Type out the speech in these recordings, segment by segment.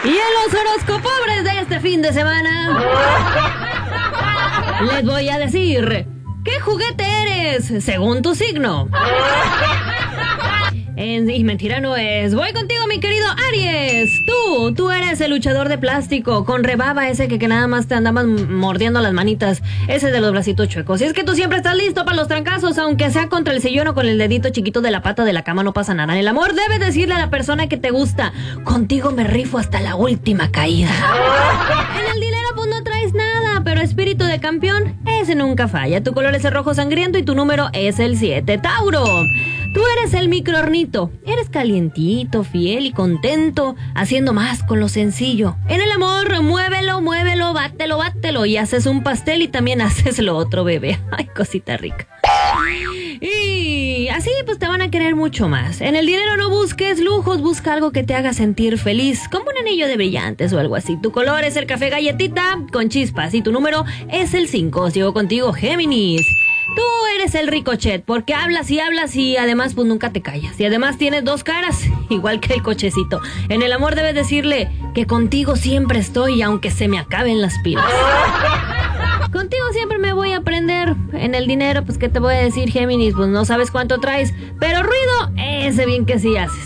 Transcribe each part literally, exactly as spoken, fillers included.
Y en los horóscopobres de este fin de semana les voy a decir ¿qué juguete eres según tu signo? En, y mentira no es. Voy contigo, mi querido Aries. Tú, tú eres el luchador de plástico con rebaba, ese que, que nada más te andabas mordiendo las manitas, ese de los bracitos chuecos. Y es que tú siempre estás listo para los trancazos, aunque sea contra el sillón o con el dedito chiquito de la pata de la cama, no pasa nada. En el amor debes decirle a la persona que te gusta, contigo me rifo hasta la última caída. En el dinero pues no traes nada, pero espíritu de campeón, ese nunca falla. Tu color es el rojo sangriento y tu número es el siete. Tauro, tú eres el microornito, eres calientito, fiel y contento, haciendo más con lo sencillo. En el amor, muévelo, muévelo, bátelo, bátelo, y haces un pastel y también haces lo otro, bebé. Ay, cosita rica. Y así pues te van a querer mucho más. En el dinero no busques lujos, busca algo que te haga sentir feliz, como un anillo de brillantes o algo así. Tu color es el café galletita con chispas y tu número es el cinco. Sigo contigo, Géminis. Tú eres el ricochet, porque hablas y hablas y además pues nunca te callas. Y además tienes dos caras, igual que el cochecito. En el amor debes decirle que contigo siempre estoy, aunque se me acaben las pilas. Contigo siempre me voy a aprender. En el dinero, pues, ¿qué te voy a decir, Géminis? Pues no sabes cuánto traes, pero ruido, ese bien que sí haces.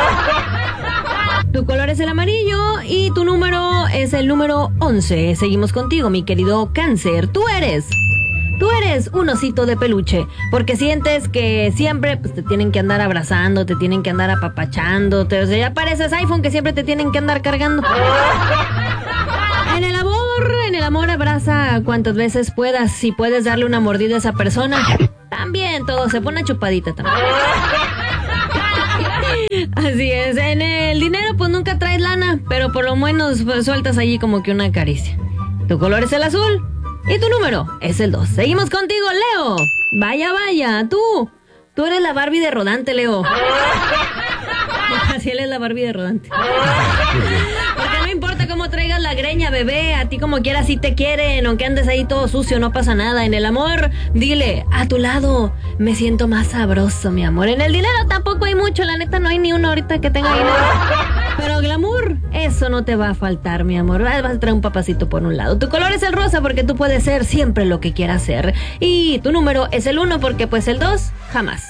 Tu color es el amarillo y tu número es el número once. Seguimos contigo, mi querido Cáncer. Tú eres... Tú eres un osito de peluche, porque sientes que siempre pues, te tienen que andar abrazando, te tienen que andar apapachando, te, o sea, ya pareces iPhone que siempre te tienen que andar cargando. En el amor, en el amor abraza cuantas veces puedas, si puedes darle una mordida a esa persona, también todo, se pone chupadita también. Así es, en el dinero pues nunca traes lana, pero por lo menos pues, sueltas allí como que una caricia. Tu color es el azul. Y tu número es el dos. Seguimos contigo, Leo. Vaya, vaya, tú. Tú eres la Barbie de rodante, Leo. Así él es la Barbie de rodante. Porque no importa cómo traigas la greña, bebé. A ti como quieras, si te quieren. Aunque andes ahí todo sucio, no pasa nada. En el amor, dile, a tu lado me siento más sabroso, mi amor. En el dinero tampoco hay mucho. La neta, no hay ni uno ahorita que tenga dinero. Pero glamour, eso no te va a faltar, mi amor. Vas a traer un papacito por un lado. Tu color es el rosa porque tú puedes ser siempre lo que quieras ser. Y tu número es el uno porque pues el dos, jamás.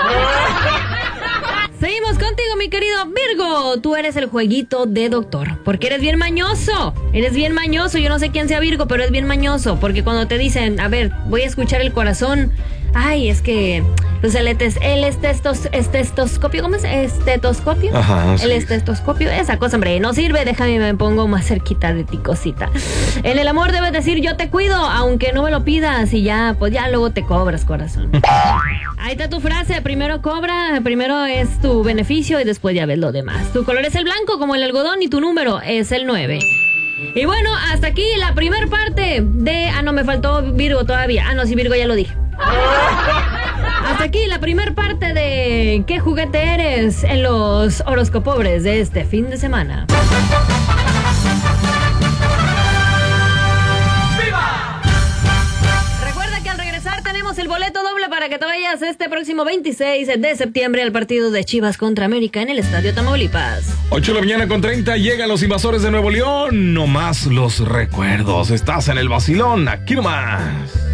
Seguimos contigo, mi querido Virgo. Tú eres el jueguito de doctor, porque eres bien mañoso. Eres bien mañoso. Yo no sé quién sea Virgo, pero es bien mañoso. Porque cuando te dicen, a ver, voy a escuchar el corazón. Ay, es que... Pues el, etes, el estestos, estetoscopio, ¿cómo es? Estetoscopio. Ajá, sí. El estetoscopio, esa cosa, hombre, no sirve, déjame, me pongo más cerquita de ti, cosita. En el amor debes decir, yo te cuido, aunque no me lo pidas, y ya, pues ya luego te cobras, corazón. Ahí está tu frase, primero cobra, primero es tu beneficio y después ya ves lo demás. Tu color es el blanco como el algodón y tu número es el nueve. Y bueno, hasta aquí la primer parte de... Ah, no, me faltó Virgo todavía. Ah, no, sí, Virgo ya lo dije. Hasta aquí la primer parte de ¿qué juguete eres? En los horóscopobres de este fin de semana. ¡Viva! Recuerda que al regresar tenemos el boleto doble para que te vayas este próximo veintiséis de septiembre al partido de Chivas contra América en el Estadio Tamaulipas. ocho de la mañana con treinta, llegan los invasores de Nuevo León. No más los recuerdos. Estás en el vacilón, aquí nomás.